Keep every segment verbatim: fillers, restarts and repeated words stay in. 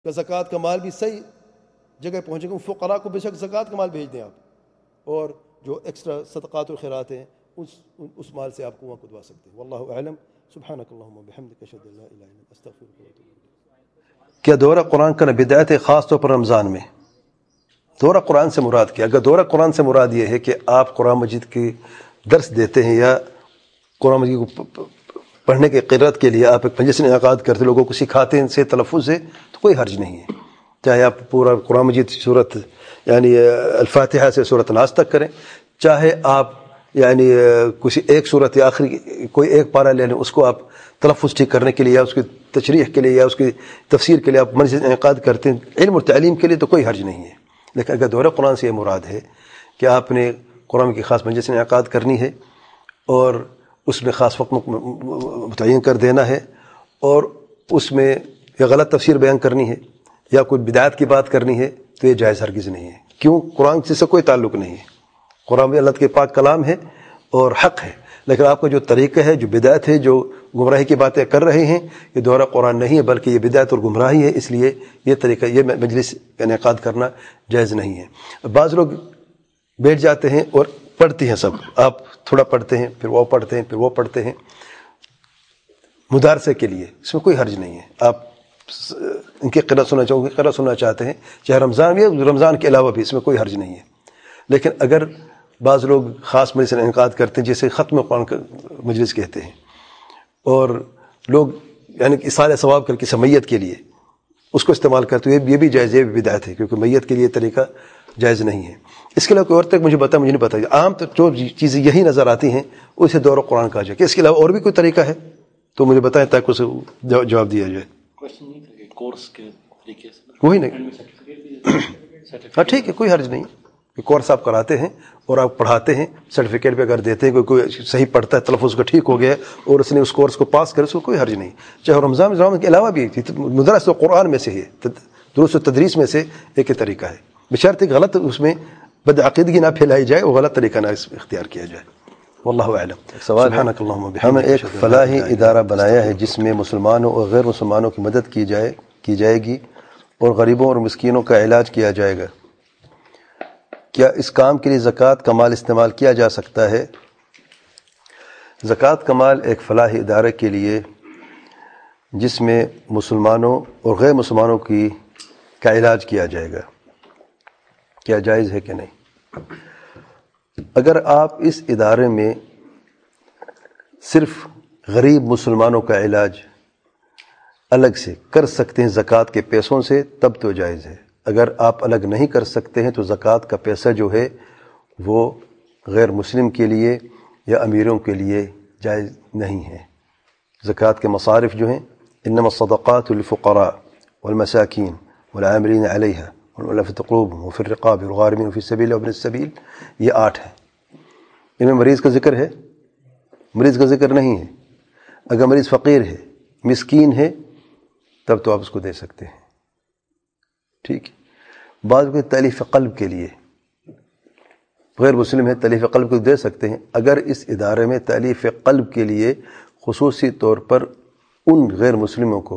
کہ زکوٰۃ کا مال بھی صحیح جگہ پہنچے گا. فقراء کو بے شک زکوٰۃ کا مال بھیج دیں آپ، اور جو ایکسٹرا صدقات و خیرات ہیں اس اس مال سے آپ کنواں کھدوا سکتے ہیں. واللہ اعلم. سبحانک اللہم وبحمدک اشہد ان لا الہ الا انت استغفرک واتوب الیک. کیا دورہ قرآن کرنا بدعت ہے خاص طور پر رمضان میں؟ دورہ قرآن سے مراد کیا؟ اگر دورہ قرآن سے مراد یہ ہے کہ آپ قرآن مجید کی درس دیتے ہیں یا قرآن مجید کو پڑھنے کے قرأت کے لیے آپ ایک مجلس انعقاد کرتے لوگوں کو سکھاتے ہیں سے تلفظ سے، تو کوئی حرج نہیں ہے. چاہے آپ پورا قرآن مجید صورت یعنی الفاتحہ سے صورت ناس تک کریں، چاہے آپ یعنی کسی ایک صورت یا آخری کوئی ایک پارہ لے لیں، اس کو آپ تلفظ ٹھیک کرنے کے لیے یا اس کی تشریح کے لیے یا اس کی تفسیر کے لیے آپ مجلس انعقاد کرتے ہیں علم اور تعلیم کے لیے، تو کوئی حرج نہیں ہے. لیکن اگر دورہ قرآن سے یہ مراد ہے کہ آپ نے قرآن کی خاص مجلس انعقاد کرنی ہے اور اس میں خاص وقت متعین کر دینا ہے اور اس میں یا غلط تفسیر بیان کرنی ہے یا کوئی بدعات کی بات کرنی ہے، تو یہ جائز ہرگز نہیں ہے. کیوں؟ قرآن سے کوئی تعلق نہیں ہے. قرآن میں اللہ کے پاک کلام ہے اور حق ہے، لیکن آپ کا جو طریقہ ہے، جو بدعت ہے، جو گمراہی کی باتیں کر رہے ہیں، یہ دورہ قرآن نہیں ہے بلکہ یہ بدعت اور گمراہی ہے. اس لیے یہ طریقہ، یہ مجلس انعقاد کرنا جائز نہیں ہے. بعض لوگ بیٹھ جاتے ہیں اور پڑھتے ہیں، سب آپ تھوڑا پڑھتے ہیں پھر وہ پڑھتے ہیں پھر وہ پڑھتے ہیں مدارسے کے لیے، اس میں کوئی حرج نہیں ہے. آپ ان کی قرأت سننا چاہو گے، قرأت سننا چاہتے ہیں چاہے رمضان بھی ہے، رمضان کے علاوہ بھی، اس میں کوئی حرج نہیں ہے. لیکن اگر بعض لوگ خاص مجلس انعقاد کرتے ہیں جسے ختم قرآن کا مجلس کہتے ہیں، اور لوگ یعنی کہ اصالہ ثواب کر کسی میت کے لیے اس کو استعمال کرتے ہیں، یہ بھی جائز، یہ بھی بدعت ہے، کیونکہ میت کے لیے طریقہ جائز نہیں ہے. اس کے علاوہ کوئی اور تک مجھے بتا مجھے نہیں پتا. عام تو جو چیزیں یہی نظر آتی ہیں اسے دورہ قرآن کہا جائے. کہ اس کے علاوہ اور بھی کوئی طریقہ ہے تو مجھے بتائیں تاکہ اسے جواب دیا جائے. کورس کے طریقے سے وہی نہیں، ہاں ٹھیک ہے، کوئی حرج نہیں. کورس آپ کراتے ہیں اور آپ پڑھاتے ہیں، سرٹیفکیٹ پہ اگر دیتے ہیں، کوئی کوئی صحیح پڑھتا ہے، تلفظ کا ٹھیک ہو گیا اور اس نے اس کورس کو پاس کرے، اس کو کوئی حرج نہیں. چاہے رمضان رمضان کے علاوہ بھی مدرس قرآن میں سے ہے، دروس و تدریس میں سے ایک ہی طریقہ ہے، بشرط غلط اس میں بدعقیدگی نہ پھیلائی جائے اور غلط طریقہ نہ اختیار کیا جائے. واللہ اعلم. سوال ہے، ہم نے ایک فلاحی ادارہ بنایا ہے جس میں مسلمانوں اور غیر مسلمانوں کی مدد کی جائے کی جائے گی اور غریبوں اور مسکینوں کا علاج کیا جائے گا. کیا اس کام کے لیے زکوٰۃ کا مال استعمال کیا جا سکتا ہے؟ زکوٰۃ کا مال ایک فلاحی ادارے کے لیے جس میں مسلمانوں اور غیر مسلمانوں کی کا علاج کیا جائے گا، کیا جائز ہے کہ نہیں؟ اگر آپ اس ادارے میں صرف غریب مسلمانوں کا علاج الگ سے کر سکتے ہیں زکوٰۃ کے پیسوں سے، تب تو جائز ہے. اگر آپ الگ نہیں کر سکتے ہیں تو زکوٰۃ کا پیسہ جو ہے وہ غیر مسلم کے لیے یا امیروں کے لیے جائز نہیں ہے. زکوٰۃ کے مصارف جو ہیں، انما الصدقات للفقراء والمساکین والعاملین علیہا والمؤلفۃ قلوبهم وفی الرقاب والغارمین وفی السبیل وابن السبیل، یہ آٹھ ہیں. ان میں مریض کا ذکر ہے؟ مریض کا ذکر نہیں ہے. اگر مریض فقیر ہے، مسکین ہے، تب تو آپ اس کو دے سکتے ہیں. ٹھیک. بعض کو تألیف قلب کے لیے، غیر مسلم ہے، تألیف قلب کو دے سکتے ہیں. اگر اس ادارے میں تألیف قلب کے لیے خصوصی طور پر ان غیر مسلموں کو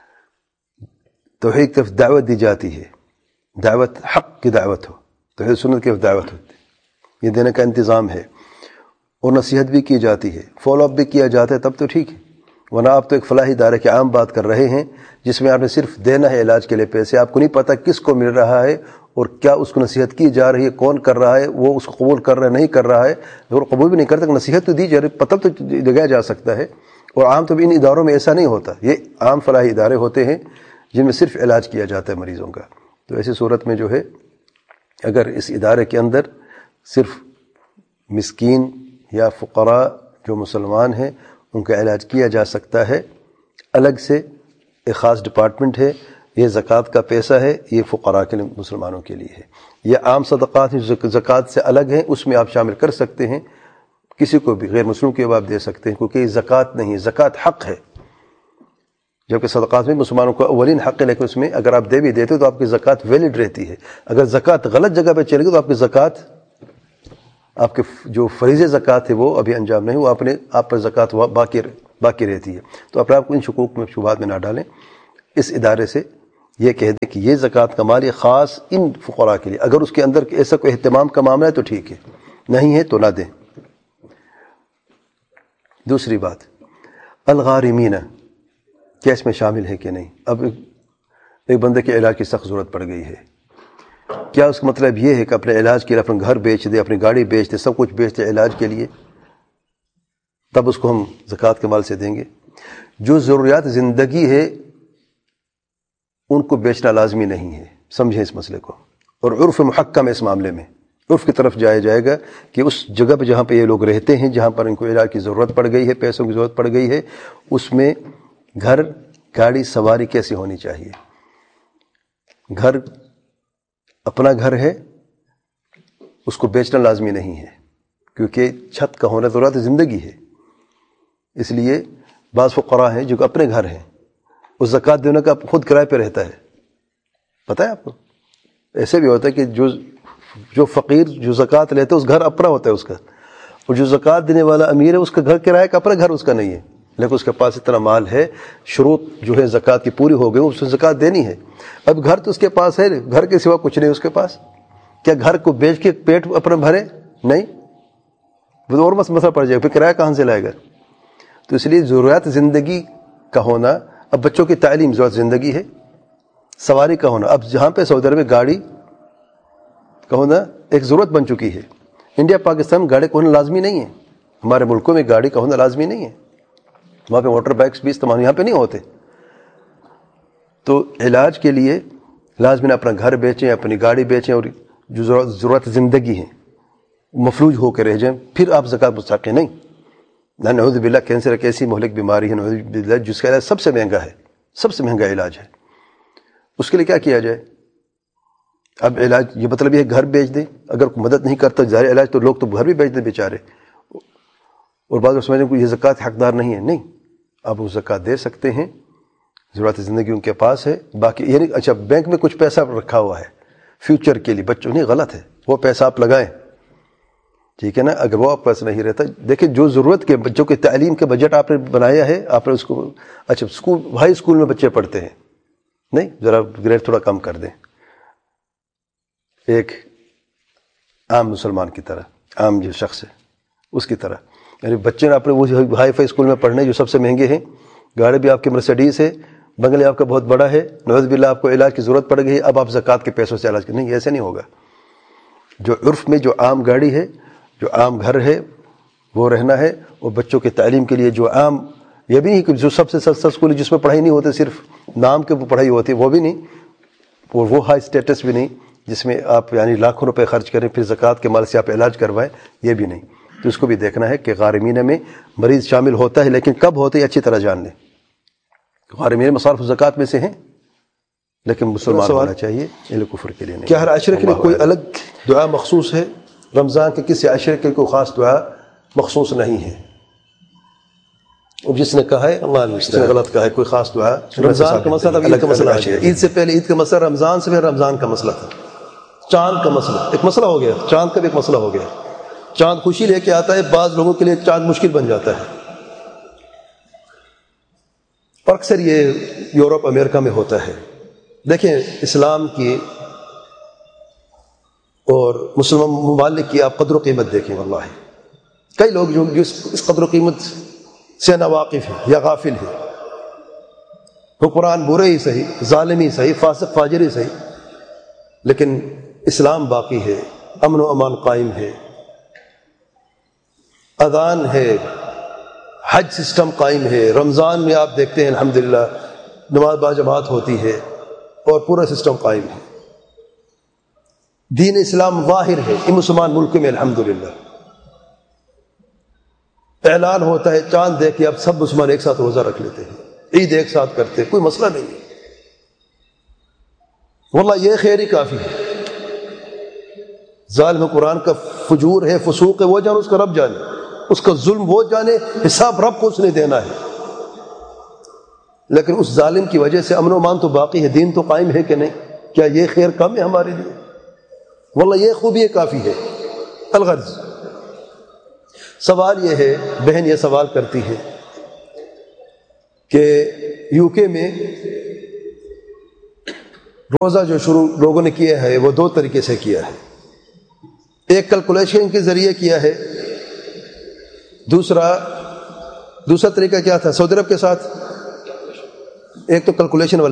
توحید کی دعوت دی جاتی ہے، دعوت حق کی دعوت ہو، توحید سنت کی دعوت ہوتی ہے، یہ دینے کا انتظام ہے اور نصیحت بھی کی جاتی ہے، فالو اپ بھی کیا جاتا ہے، تب تو ٹھیک ہے. ورنہ آپ تو ایک فلاحی ادارے کی عام بات کر رہے ہیں جس میں آپ نے صرف دینا ہے علاج کے لیے پیسے. آپ کو نہیں پتہ کس کو مل رہا ہے اور کیا اس کو نصیحت کی جا رہی ہے، کون کر رہا ہے، وہ اس کو قبول کر رہا ہے نہیں کر رہا ہے. اگر قبول بھی نہیں کرتا، نصیحت تو دی جا رہی، پتہ تو لگایا جا سکتا ہے. اور عام طور ان اداروں میں ایسا نہیں ہوتا. یہ عام فلاحی ادارے ہوتے ہیں جن میں صرف علاج کیا جاتا ہے مریضوں کا. تو ایسی صورت میں جو ہے اگر اس ادارے کے اندر صرف مسکین یا فقراء جو مسلمان ہیں ان کا علاج کیا جا سکتا ہے، الگ سے ایک خاص ڈپارٹمنٹ ہے، یہ زکوٰۃ کا پیسہ ہے، یہ فقراء کے لیے، مسلمانوں کے لیے ہے. یہ عام صدقات ہیں زکوٰۃ سے الگ ہیں، اس میں آپ شامل کر سکتے ہیں. کسی کو بھی غیر مسلم کو آپ دے سکتے ہیں، کیونکہ یہ زکوٰۃ نہیں، زکوٰۃ حق ہے، جبکہ صدقات میں مسلمانوں کو اولین حق ہے. لیکن اس میں اگر آپ دے بھی دیتے تو آپ کی زکوٰۃ ویلڈ رہتی ہے. اگر زکوٰۃ غلط جگہ پہ چلے گی تو آپ کی زکوٰۃ، آپ کے جو فریض زکوٰۃ ہے وہ ابھی انجام نہیں، وہ اپنے آپ پر زکوٰۃ باقی باقی رہتی ہے. تو اپنے آپ کو ان شکوک میں شبہات میں نہ ڈالیں. اس ادارے سے یہ کہہ دیں کہ یہ زکوٰۃ کا مال یہ خاص ان فقراء کے لیے، اگر اس کے اندر ایسا کوئی اہتمام کا معاملہ ہے تو ٹھیک ہے، نہیں ہے تو نہ دیں۔ دوسری بات، الغارمین کیا اس میں شامل ہے کہ نہیں؟ اب ایک بندے کے علاج کی سخت ضرورت پڑ گئی ہے، کیا اس کا مطلب یہ ہے کہ اپنے علاج کے لیے اپنا گھر بیچ دے، اپنی گاڑی بیچ دے، سب کچھ بیچ دے علاج کے لیے، تب اس کو ہم زکوٰۃ کے مال سے دیں گے؟ جو ضروریات زندگی ہے ان کو بیچنا لازمی نہیں ہے، سمجھیں اس مسئلے کو۔ اور عرف محکم ہے اس معاملے میں، عرف کی طرف جایا جائے گا کہ اس جگہ پہ جہاں پہ یہ لوگ رہتے ہیں، جہاں پر ان کو علاج کی ضرورت پڑ گئی ہے، پیسوں کی ضرورت پڑ گئی ہے، اس میں گھر، گاڑی، سواری کیسی ہونی چاہیے۔ گھر اپنا گھر ہے، اس کو بیچنا لازمی نہیں ہے، کیونکہ چھت کا ہونا ضرورت زندگی ہے۔ اس لیے بعض فقراء ہیں جو اپنے گھر ہیں، اس زکوٰۃ دینے کا خود کرائے پہ رہتا ہے، پتہ ہے آپ کو؟ ایسے بھی ہوتا ہے کہ جو جو فقیر جو زکوٰۃ لیتے ہے اس گھر اپنا ہوتا ہے اس کا، اور جو زکوٰۃ دینے والا امیر ہے اس کا گھر کرائے کا اپنا گھر اس کا نہیں ہے، لیکن اس کے پاس اتنا مال ہے، شروط جو ہے زکوٰۃ کی پوری ہو گئی، اس کو زکوٰۃ دینی ہے۔ اب گھر تو اس کے پاس ہے، گھر کے سوا کچھ نہیں اس کے پاس، کیا گھر کو بیچ کے پیٹ اپنا بھرے؟ نہیں، وہ اور بس مسئلہ پڑ جائے، پھر کرایہ کہاں سے لائے گا؟ تو اس لیے ضروریات زندگی کا ہونا، اب بچوں کی تعلیم ضرورت زندگی ہے، سواری کا ہونا، اب جہاں پہ سعودی عرب میں گاڑی کا ہونا ایک ضرورت بن چکی ہے، انڈیا پاکستان میں گاڑی کا ہونا لازمی نہیں ہے، ہمارے ملکوں میں گاڑی کا ہونا لازمی نہیں ہے، وہاں پہ موٹر بائکس بھی استعمال یہاں پہ نہیں ہوتے۔ تو علاج کے لیے لازمی اپنا گھر بیچیں، اپنی گاڑی بیچیں، اور جو ضرورت ضرورت زندگی ہے مفلوج ہو کے رہ جائیں، پھر آپ زکوٰۃ مستحق نہیں۔ نعوذ باللہ کینسر ایک ایسی مہلک بیماری ہے نعوذ باللہ جس کا علاج سب سے مہنگا ہے، سب سے مہنگا علاج ہے، اس کے لیے کیا کیا جائے؟ اب علاج یہ مطلب یہ گھر بیچ دیں، اگر کوئی مدد نہیں کرتا ظاہر علاج تو لوگ تو گھر بھی بیچ دیں بیچارے، اور بعض لوگ سمجھیں کہ یہ زکوٰۃ حقدار نہیں ہے، نہیں، آپ وہ زکوٰۃ دے سکتے ہیں، ضرورت زندگی ان کے پاس ہے۔ باقی یعنی اچھا بینک میں کچھ پیسہ رکھا ہوا ہے فیوچر کے لیے بچوں، نہیں غلط ہے، وہ پیسہ آپ لگائیں، ٹھیک ہے نا؟ اگر وہ آپ پاس نہیں رہتا، دیکھیں جو ضرورت کے بچوں کے تعلیم کے بجٹ آپ نے بنایا ہے، آپ نے اس کو اچھا اسکول ہائی اسکول میں بچے پڑھتے ہیں، نہیں ذرا گریڈ تھوڑا کم کر دیں، ایک عام مسلمان کی طرح، عام جو شخص ہے اس کی طرح، یعنی بچے نے اپنے وہ ہائی فائی اسکول میں پڑھنے جو سب سے مہنگے ہیں، گاڑی بھی آپ کی مرسیڈیز ہے، بنگلے آپ کا بہت بڑا ہے، نعوذ باللہ آپ کو علاج کی ضرورت پڑ گئی ہے، اب آپ زکوٰۃ کے پیسوں سے علاج کریں، نہیں ایسے نہیں ہوگا۔ جو عرف میں جو عام گاڑی ہے، جو عام گھر ہے وہ رہنا ہے، اور بچوں کی تعلیم کے لیے جو عام، یہ بھی نہیں کہ جو سب سے سستا اسکول جس میں پڑھائی نہیں ہوتی، صرف نام کے وہ پڑھائی ہوتی ہے، وہ بھی نہیں، اور وہ ہائی اسٹیٹس بھی نہیں جس میں آپ یعنی لاکھوں روپے خرچ کریں پھر زکوٰۃ کے مال سے آپ علاج کروائیں، یہ بھی نہیں۔ تو اس کو بھی دیکھنا ہے کہ غارمین میں مریض شامل ہوتا ہے، لیکن کب ہوتے ہے اچھی طرح جان لیں۔ غارمین مصارف زکوٰۃ میں سے ہیں، لیکن مسلمان ہونا چاہیے، اہل کفر کے لیے نہیں۔ کیا ہر عشرے کے لیے کوئی الگ دعا مخصوص ہے؟ رمضان کے کسی عشرے کے کوئی خاص دعا مخصوص نہیں ہے؟ اور جس نے کہا ہے اس نے غلط کہا ہے، کوئی خاص دعا۔ رمضان کا مسئلہ تھا، عید کا مسئلہ آ گیا، عید سے پہلے عید کا مسئلہ، رمضان سے پہلے رمضان کا مسئلہ تھا، چاند کا مسئلہ ایک مسئلہ ہو گیا، چاند کا بھی ایک مسئلہ ہو گیا۔ چاند خوشی لے کے آتا ہے، بعض لوگوں کے لیے چاند مشکل بن جاتا ہے، اور اکثر یہ یورپ امریکہ میں ہوتا ہے۔ دیکھیں اسلام کی اور مسلمان ممالک کی آپ قدر و قیمت دیکھیں، واللہ کئی لوگ جو اس قدر و قیمت سے ناواقف ہیں یا غافل ہیں، حکمران برے ہی صحیح، ظالم ہی صحیح، فاسق فاجر ہی صحیح، لیکن اسلام باقی ہے، امن و امان قائم ہے، اذان ہے، حج سسٹم قائم ہے، رمضان میں آپ دیکھتے ہیں الحمدللہ نماز با جماعت ہوتی ہے، اور پورا سسٹم قائم ہے، دین اسلام ظاہر ہے ان مسلمان ملک میں الحمدللہ۔ اعلان ہوتا ہے چاند دیکھ کے اب سب مسلمان ایک ساتھ روزہ رکھ لیتے ہیں، عید ایک ساتھ کرتے ہیں، کوئی مسئلہ نہیں ہے، واللہ یہ خیر ہی کافی ہے۔ ظالم قرآن کا فجور ہے، فسوق ہے، وہ جانے، اس کا رب جانے، اس کا ظلم وہ جانے، حساب رب کو اس نے دینا ہے، لیکن اس ظالم کی وجہ سے امن و امان تو باقی ہے، دین تو قائم ہے کہ نہیں؟ کیا یہ خیر کم ہے ہمارے لیے؟ واللہ یہ خوبی کافی ہے۔ الغرض سوال یہ ہے، بہن یہ سوال کرتی ہے کہ یو کے میں روزہ جو شروع لوگوں نے کیا ہے وہ دو طریقے سے کیا ہے. ایک کیلکولیشن کے ذریعے کیا ہے, دوسرا دوسرا طریقہ کیا تھا سعودی عرب کے ساتھ, ایک تو کیلکولیشن والا